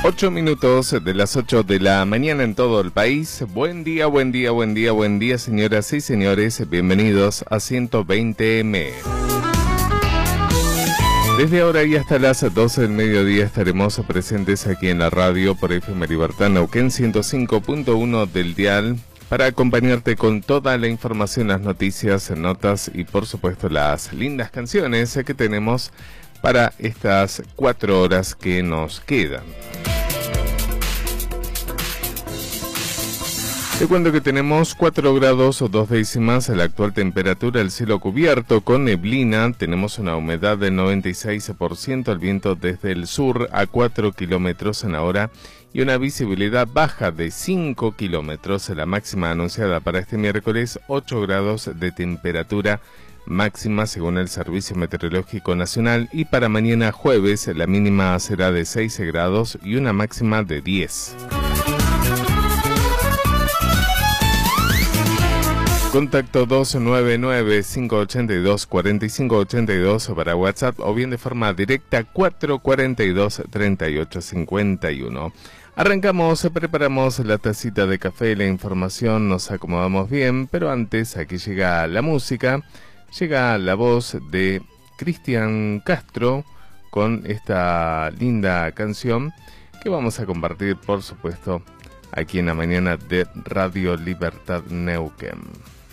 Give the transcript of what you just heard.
8 minutos de las 8 de la mañana en todo el país. Buen día, buen día, buen día, buen día, señoras y señores. Bienvenidos a 120M. Desde ahora y hasta las 12 del mediodía estaremos presentes aquí en la radio por FM Libertad Neuquén 105.1 del dial para acompañarte con toda la información, las noticias, notas y por supuesto las lindas canciones que tenemos para estas 4 horas que nos quedan. Te cuento que tenemos 4 grados o 2 décimas la actual temperatura, el cielo cubierto con neblina, tenemos una humedad del 96%, el viento desde el sur a 4 kilómetros en hora y una visibilidad baja de 5 kilómetros, la máxima anunciada para este miércoles, 8 grados de temperatura máxima según el Servicio Meteorológico Nacional, y para mañana jueves la mínima será de 6 grados y una máxima de 10. Contacto 299-582-4582 para WhatsApp o bien de forma directa 442-3851. Arrancamos, preparamos la tacita de café, la información, nos acomodamos bien, pero antes aquí llega la música, llega la voz de Cristian Castro con esta linda canción que vamos a compartir, por supuesto, aquí en la mañana de Radio Libertad Neuquén.